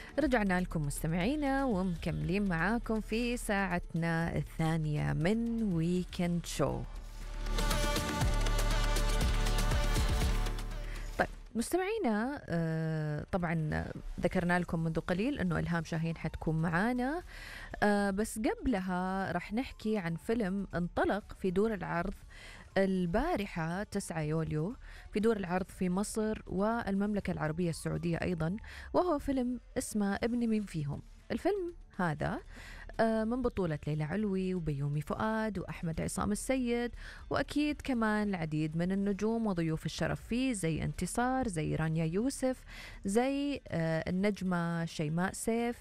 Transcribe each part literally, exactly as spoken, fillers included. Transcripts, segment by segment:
رجعنا لكم مستمعينا ومكملين معاكم في ساعتنا الثانية من ويكند شو. طيب مستمعينا، آه طبعا ذكرنا لكم منذ قليل أنه إلهام شاهين حتكون معانا، آه بس قبلها رح نحكي عن فيلم انطلق في دور العرض البارحة تسعة يوليو في دور العرض في مصر والمملكة العربية السعودية أيضا، وهو فيلم اسمه ابن مين فيهم. الفيلم هذا من بطولة ليلى علوي وبيومي فؤاد وأحمد عصام السيد، وأكيد كمان العديد من النجوم وضيوف الشرف فيه زي انتصار، زي رانيا يوسف، زي النجمة شيماء سيف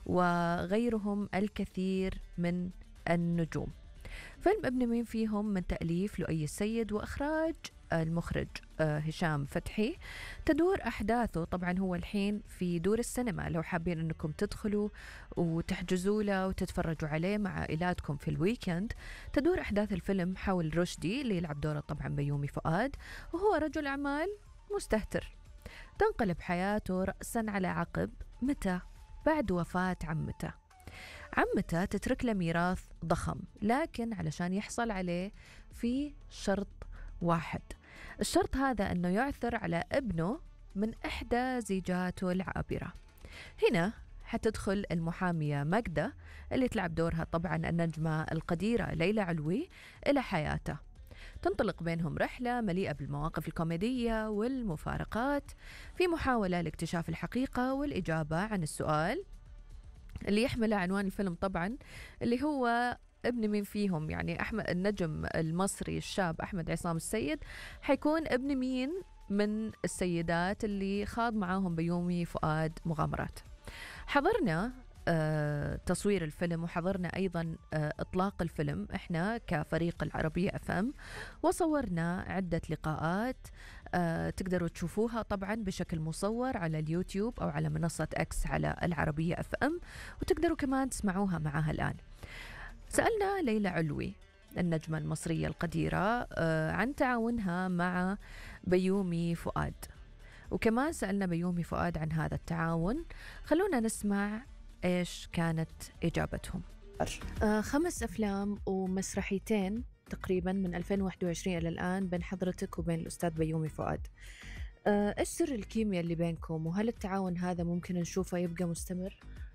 وغيرهم الكثير من النجوم. فيلم ابن مين فيهم من تأليف لؤي السيد وإخراج المخرج هشام فتحي. تدور أحداثه طبعا هو الحين في دور السينما، لو حابين أنكم تدخلوا وتحجزوا له وتتفرجوا عليه مع عائلاتكم في الويكند. تدور أحداث الفيلم حول رشدي اللي يلعب دوره طبعا بيومي فؤاد، وهو رجل أعمال مستهتر. تنقلب حياته رأسا على عقب متى؟ بعد وفاة عمته. عمته تترك له ميراث ضخم، لكن علشان يحصل عليه في شرط واحد. الشرط هذا أنه يعثر على ابنه من إحدى زيجاته العابرة. هنا حتدخل المحامية ماجدة اللي تلعب دورها طبعا النجمة القديرة ليلى علوي إلى حياته. تنطلق بينهم رحلة مليئة بالمواقف الكوميدية والمفارقات في محاولة لاكتشاف الحقيقة والإجابة عن السؤال اللي يحمل عنوان الفيلم طبعا، اللي هو ابن مين فيهم. يعني أحمد النجم المصري الشاب أحمد عصام السيد حيكون ابن مين من السيدات اللي خاض معاهم بيومي فؤاد مغامرات. حضرنا آه تصوير الفيلم، وحضرنا أيضا آه إطلاق الفيلم إحنا كفريق العربية أف أم، وصورنا عدة لقاءات آه تقدروا تشوفوها طبعا بشكل مصور على اليوتيوب أو على منصة أكس على العربية أف أم، وتقدروا كمان تسمعوها معها الآن. سألنا ليلى علوي النجمة المصرية القديرة آه عن تعاونها مع بيومي فؤاد، وكمان سألنا بيومي فؤاد عن هذا التعاون. خلونا نسمع إيش كانت إجابتهم. آه خمس أفلام ومسرحيتين تقريبا من ألفين وواحد وعشرين إلى الآن بين حضرتك وبين الأستاذ بيومي فؤاد. آه إيش سر الكيمياء اللي بينكم، وهل التعاون هذا ممكن نشوفه يبقى مستمر،